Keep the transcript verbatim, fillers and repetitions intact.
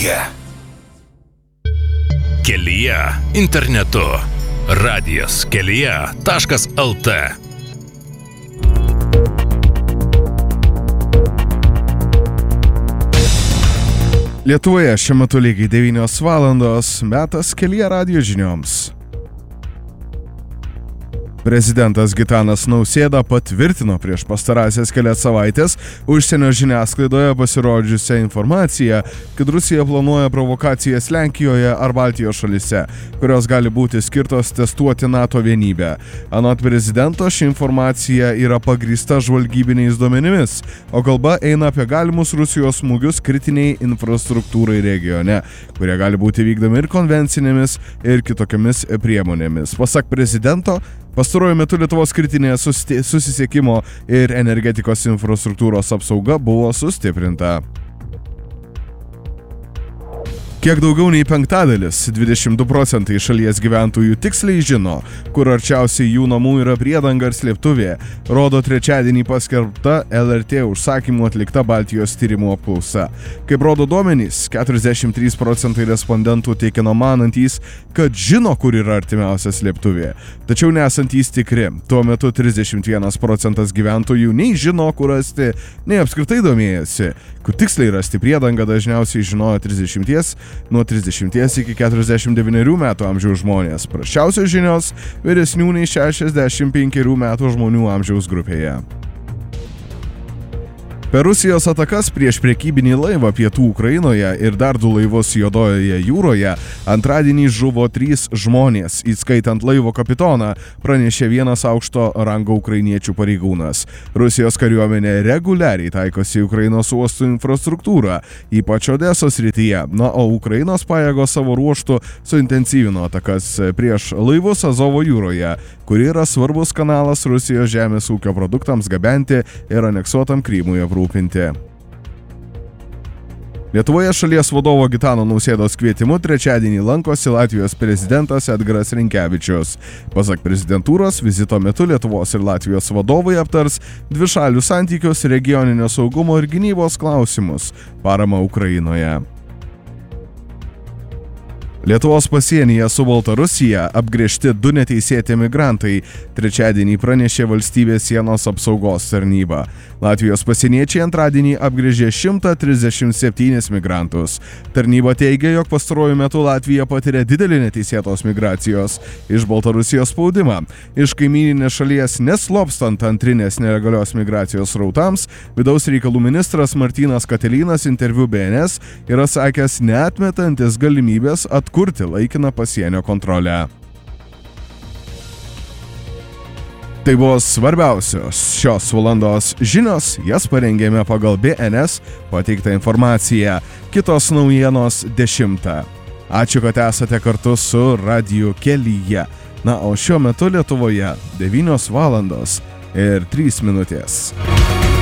Kelyje. Kelyje internetu. Radijas kelyje taškas lt. Lietuvoje šiuo metu lygiai devynios valandos, metas Kelyje radijo žinioms. Prezidentas Gitanas Nausėda patvirtino prieš pastarąsias kelias savaitės užsienio žiniasklaidoje pasirodžiusią informaciją, kad Rusija planuoja provokacijas Lenkijoje ar Baltijos šalyse, kurios gali būti skirtos testuoti NATO vienybę. Anot prezidento, ši informacija yra pagrįsta žvalgybiniais duomenimis, o kalba eina apie galimus Rusijos smūgius kritiniai infrastruktūrai regione, kurie gali būti vykdomi ir konvencinėmis, ir kitokiamis priemonėmis. Pasak prezidento, pastaruoju metu Lietuvos kritinė susisiekimo ir energetikos infrastruktūros apsauga buvo sustiprinta. Kiek daugiau nei penktadalis, dvidešimt du procentai šalies gyventojų tiksliai žino, kur arčiausiai jų namų yra priedanga ar slėptuvė, rodo trečiadienį paskelbta L R T užsakymų atlikta Baltijos tyrimų apklausa. Kaip rodo duomenys, keturiasdešimt trys procentai respondentų tikino manantys, kad žino, kur yra artimiausia slėptuvė, tačiau nesantys tikri. Tuo metu trisdešimt vienas procentas gyventojų nei žino, kur rasti, nei apskritai domėjasi. Kur tiksliai rasti priedangą dažniausiai žinojo trisdešimties, nuo trisdešimties iki keturiasdešimt devynerių metų amžiaus žmonės. Prasčiausios žinios vyresnių nei šešiasdešimt penkerių metų žmonių amžiaus grupėje. Per Rusijos atakas prieš prekybinį laivą pietų Ukrainoje ir dar du laivus Juodojoje jūroje antradienį žuvo trys žmonės, įskaitant laivo kapitoną, pranešė vienas aukšto rango ukrainiečių pareigūnas. Rusijos kariuomenė reguliariai taikosi Ukrainos uostų infrastruktūrą, ypač Odesos srityje, na, o Ukrainos pajėgos savo ruožtų suintensyvino atakas prieš laivus Azovo jūroje, kuri yra svarbus kanalas Rusijos žemės ūkio produktams gabenti ir aneksuotam Krymui aprūpinti. Lietuvoje šalies vadovo Gitano Nausėdos kvietimu trečiadienį lankosi Latvijos prezidentas Edgaras Rinkevičius. Pasak prezidentūros, vizito metu Lietuvos ir Latvijos vadovai aptars dvišalių santykius, regioninio saugumo ir gynybos klausimus, paramą Ukrainoje. Lietuvos pasienyje su Baltarusija apgręžti du neteisėti migrantai, trečiadienį pranešė valstybės sienos apsaugos tarnyba. Latvijos pasieniečiai antradienį apgręžė šimtą trisdešimt septynis migrantus. Tarnyba teigia, jog pastaruoju metu Latvija patiria didelį neteisėtos migracijos iš Baltarusijos spaudimą. Iš kaimyninės šalies neslopstant antrinės nelegalios migracijos srautams, vidaus reikalų ministras Martynas Katilinas interviu B N S yra sakęs neatmetantis galimybės atkurti kurti laikiną pasienio kontrolę. Tai buvo svarbiausios šios valandos žinios, jas parengėme pagal B N S pateiktą informaciją. Kitos naujienos dešimtą. Ačiū, kad esate kartu su Radiju Kelyje. Na, o šiuo metu Lietuvoje devynios valandos ir trys minutės.